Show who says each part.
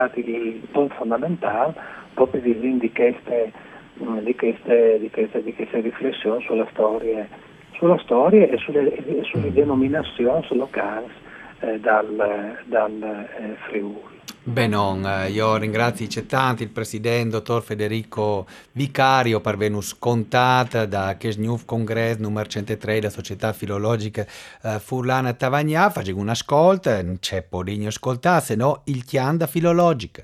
Speaker 1: il punto fondamentale proprio di queste riflessioni sulla storia e sulle denominazioni locali dal Friuli.
Speaker 2: Benon, io ringrazio tanti il presidente dottor Federico Vicario per venus contat da Kesnuf Congress numero 103 da Società Filologica Furlana Tavagnà, faccio un ascolto, non c'è poligno ascoltare, se no il chianda filologica.